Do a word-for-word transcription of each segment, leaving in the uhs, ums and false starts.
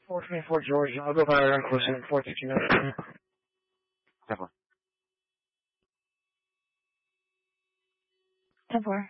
four twenty-four Georgia. I'll go by around closer to four fifty-nine. Definitely. ten four.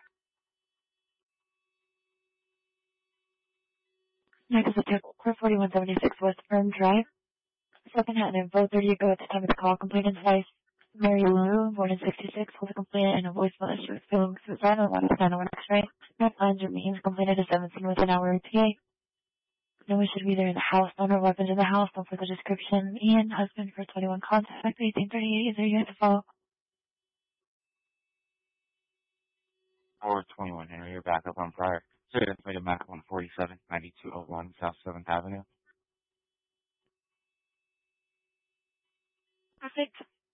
Next is a tech four forty-one seventy-six West Fern Drive. Second hat and vote thirty ago at the time of the call. Complainant's wife, Mary Lou, born in sixty-six, was a complainant and a voicemail that she was feeling suicidal about a sign of an x-ray. No signs or means. Complainant is seventeen with an hour E T A. No one should be there in the house. No no weapons in the house. No further description. Ian, husband for twenty-one contact. eighteen thirty-eight. Is there you have to follow? four twenty-one Henry, you're back up on prior. So you're going to back up on forty-seven ninety-two oh one South seventh Avenue. Perfect.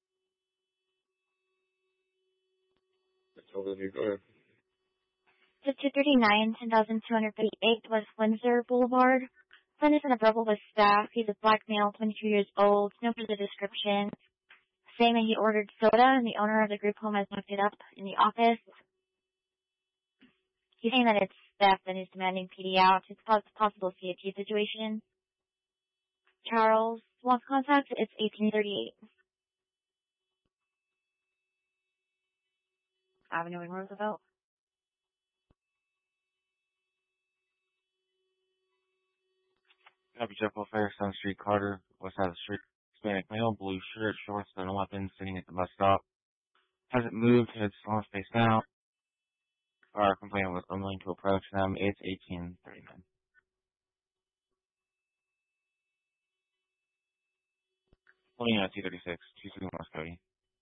That's all of you. Go ahead. To two thirty-nine, ten thousand two hundred fifty-eight West Windsor Boulevard. Son is in a verbal with staff. He's a black male, twenty-two years old. No further description. Saying that he ordered soda and the owner of the group home has locked it up in the office. He's saying that it's theft and he's demanding P D out. It's a possible C A T situation. Charles wants contact. It's eighteen thirty-eight. Avenue in Roosevelt. Copy Jekyll Fair, Sun Street, Carter, west side of the street. Hispanic male, blue shirt, shorts, no weapon, sitting at the bus stop. Hasn't moved, head's on face down. Our complainant was unwilling to approach them. It's eighteen thirty-nine. Holding at two thirty-six, two sixty West Cody.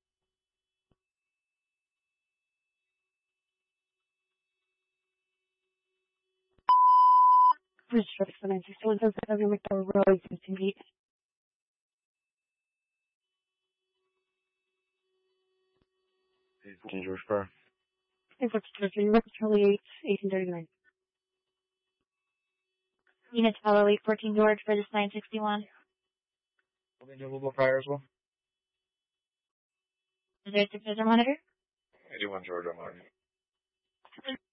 Bridge Strip, nine sixty-one, Avenue, McDowell Road, fifteen feet. fourteen George Spur. Airport Station, Record Charlie eight, eighteen thirty-nine. Unit to follow eight fourteen George for this nine sixty-one. Will they do a little prior as well? Is there a supervisor monitor? eighty-one Georgia, Martin.